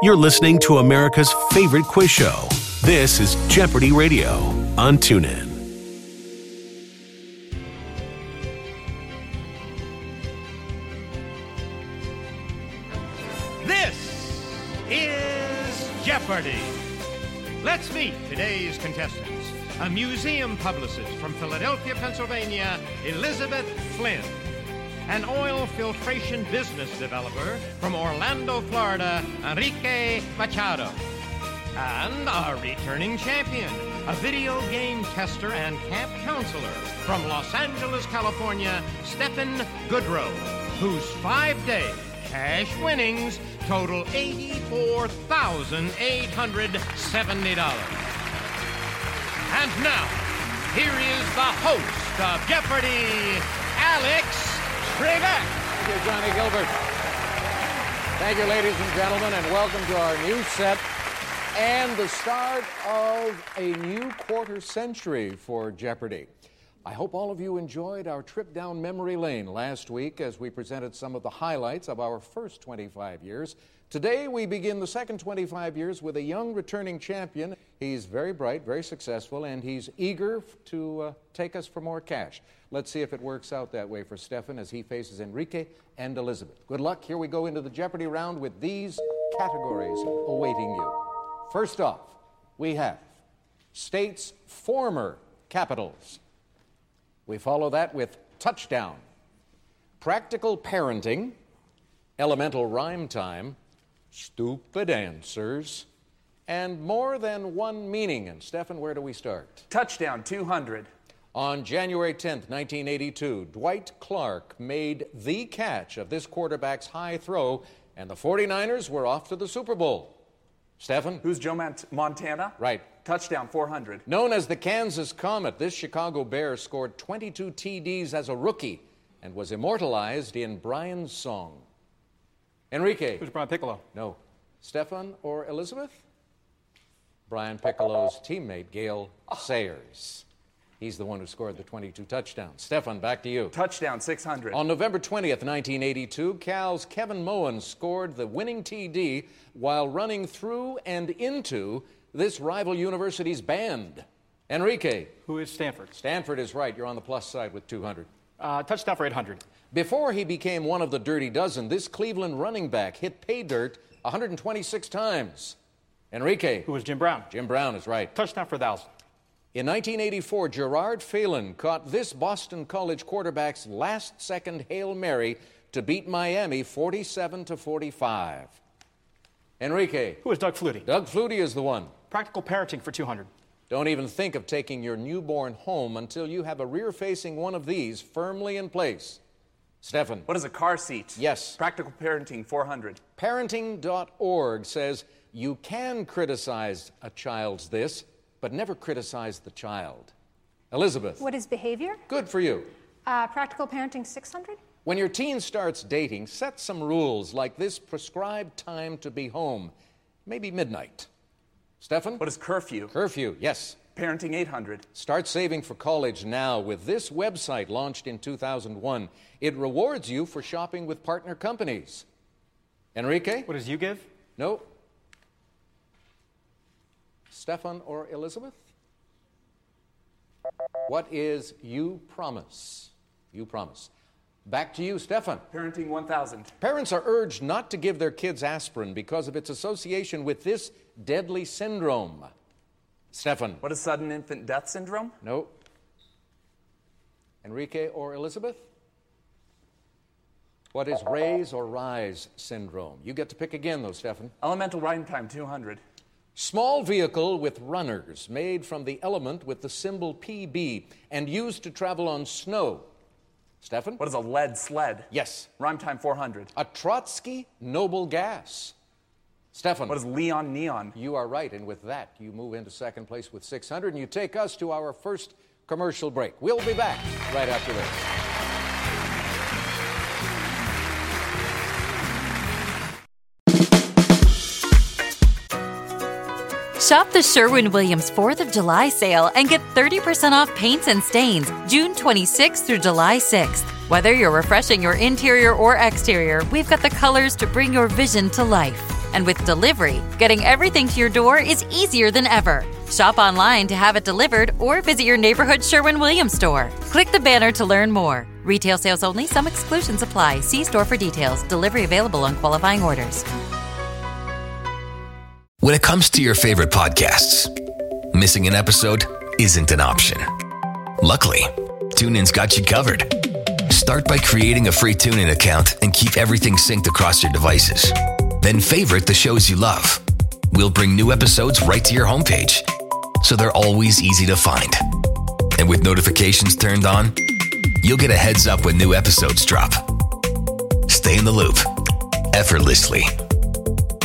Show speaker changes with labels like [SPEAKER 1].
[SPEAKER 1] You're listening to America's favorite quiz show. This is Jeopardy Radio on TuneIn.
[SPEAKER 2] This is Jeopardy! Let's meet today's contestants. A museum publicist from Philadelphia, Pennsylvania, Elizabeth Flynn. An oil filtration business developer from Orlando, Florida, Enrique Machado. And our returning champion, a video game tester and camp counselor from Los Angeles, California, Stephen Goodrow, whose 5-day cash winnings total $84,870. And now, here is the host of Jeopardy, Alex Trebek.
[SPEAKER 3] Thank you, Johnny Gilbert. Thank you, ladies and gentlemen, and welcome to our new set and the start of a new quarter century for Jeopardy. I hope all of you enjoyed our trip down memory lane last week as we presented some of the highlights of our first 25 years. Today, we begin the second 25 years with a young returning champion. He's very bright, very successful, and he's eager to take us for more cash. Let's see if it works out that way for Stefan as he faces Enrique and Elizabeth. Good luck. Here we go into the Jeopardy round with these categories awaiting you. First off, we have states' former capitals. We follow that with touchdown, practical parenting, elemental rhyme time, stupid answers, and more than one meaning. And Stefan, where do we start?
[SPEAKER 4] Touchdown, 200.
[SPEAKER 3] On January 10th, 1982, Dwight Clark made the catch of this quarterback's high throw, and the 49ers were off to the Super Bowl. Stefan?
[SPEAKER 4] Who's Joe Montana?
[SPEAKER 3] Right.
[SPEAKER 4] Touchdown, 400.
[SPEAKER 3] Known as the Kansas Comet, this Chicago Bear scored 22 TDs as a rookie and was immortalized in Brian's song. Enrique?
[SPEAKER 5] Who's Brian Piccolo?
[SPEAKER 3] No. Stefan or Elizabeth? Brian Piccolo's teammate, Gale Sayers. He's the one who scored the 22 touchdowns. Stefan, back to you.
[SPEAKER 4] Touchdown, 600.
[SPEAKER 3] On November 20th, 1982, Cal's Kevin Moen scored the winning TD while running through and into this rival university's band. Enrique.
[SPEAKER 5] Who is Stanford?
[SPEAKER 3] Stanford is right. You're on the plus side with 200.
[SPEAKER 5] Touchdown for 800.
[SPEAKER 3] Before he became one of the Dirty Dozen, this Cleveland running back hit pay dirt 126 times. Enrique.
[SPEAKER 5] Who is Jim Brown?
[SPEAKER 3] Jim Brown is right.
[SPEAKER 5] Touchdown for 1,000.
[SPEAKER 3] In 1984, Gerard Phelan caught this Boston College quarterback's last-second Hail Mary to beat Miami 47-45. Enrique.
[SPEAKER 5] Who is Doug Flutie?
[SPEAKER 3] Doug Flutie is the one.
[SPEAKER 5] Practical parenting for 200.
[SPEAKER 3] Don't even think of taking your newborn home until you have a rear-facing one of these firmly in place. Stefan.
[SPEAKER 4] What is a car seat?
[SPEAKER 3] Yes.
[SPEAKER 4] Practical parenting, 400.
[SPEAKER 3] Parenting.org says you can criticize a child's this, but never criticize the child. Elizabeth.
[SPEAKER 6] What is behavior?
[SPEAKER 3] Good for you.
[SPEAKER 6] Practical parenting, 600.
[SPEAKER 3] When your teen starts dating, set some rules like this prescribed time to be home, maybe midnight. Stefan?
[SPEAKER 4] What is curfew?
[SPEAKER 3] Curfew, yes.
[SPEAKER 4] Parenting, 800.
[SPEAKER 3] Start saving for college now with this website launched in 2001. It rewards you for shopping with partner companies. Enrique?
[SPEAKER 5] What does you give?
[SPEAKER 3] No. Stefan or Elizabeth? What is You Promise? You Promise. Back to you, Stefan.
[SPEAKER 4] Parenting, 1,000.
[SPEAKER 3] Parents are urged not to give their kids aspirin because of its association with this deadly syndrome. Stefan.
[SPEAKER 4] What is sudden infant death syndrome?
[SPEAKER 3] No. Enrique or Elizabeth? What is raise or rise syndrome? You get to pick again, though, Stefan.
[SPEAKER 4] Elemental rhyme time, 200.
[SPEAKER 3] Small vehicle with runners made from the element with the symbol PB and used to travel on snow. Stefan?
[SPEAKER 4] What is a lead sled?
[SPEAKER 3] Yes.
[SPEAKER 4] Rhyme time, 400.
[SPEAKER 3] A Trotsky noble gas. Stefan?
[SPEAKER 4] What is Leon Neon?
[SPEAKER 3] You are right, and with that, you move into second place with 600, and you take us to our first commercial break. We'll be back right after this.
[SPEAKER 7] Shop the Sherwin-Williams 4th of July sale and get 30% off paints and stains June 26th through July 6th. Whether you're refreshing your interior or exterior, we've got the colors to bring your vision to life. And with delivery, getting everything to your door is easier than ever. Shop online to have it delivered or visit your neighborhood Sherwin-Williams store. Click the banner to learn more. Retail sales only. Some exclusions apply. See store for details. Delivery available on qualifying orders.
[SPEAKER 8] When it comes to your favorite podcasts, missing an episode isn't an option. Luckily, TuneIn's got you covered. Start by creating a free TuneIn account and keep everything synced across your devices. Then favorite the shows you love. We'll bring new episodes right to your homepage, so they're always easy to find. And with notifications turned on, you'll get a heads up when new episodes drop. Stay in the loop, effortlessly,